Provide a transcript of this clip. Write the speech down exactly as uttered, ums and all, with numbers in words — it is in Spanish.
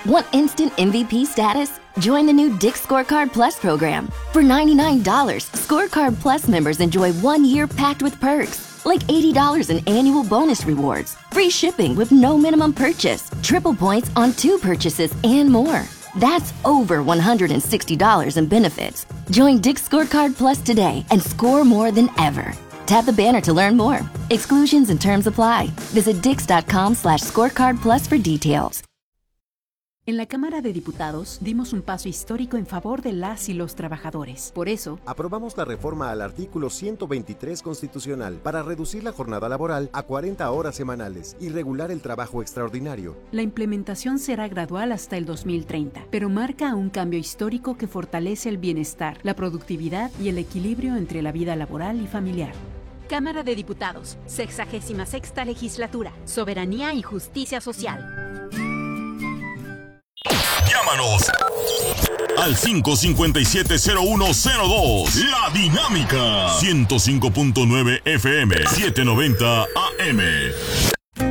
Want instant M V P status? Join the new Dick's Scorecard Plus program. For ninety-nine dollars, Scorecard Plus members enjoy one year packed with perks, like eighty dollars in annual bonus rewards, free shipping with no minimum purchase, triple points on two purchases, and more. That's over one hundred sixty dollars in benefits. Join Dick's Scorecard Plus today and score more than ever. Tap the banner to learn more. Exclusions and terms apply. Visit dix.com slash scorecard plus for details. En la Cámara de Diputados dimos un paso histórico en favor de las y los trabajadores. Por eso, aprobamos la reforma al artículo ciento veintitrés constitucional para reducir la jornada laboral a cuarenta horas semanales y regular el trabajo extraordinario. La implementación será gradual hasta el dos mil treinta, pero marca un cambio histórico que fortalece el bienestar, la productividad y el equilibrio entre la vida laboral y familiar. Cámara de Diputados, sexagésima sexta legislatura, soberanía y justicia social. Llámanos al cinco cinco siete cero uno cero dos. La Dinámica ciento cinco punto nueve F M, setecientos noventa A M.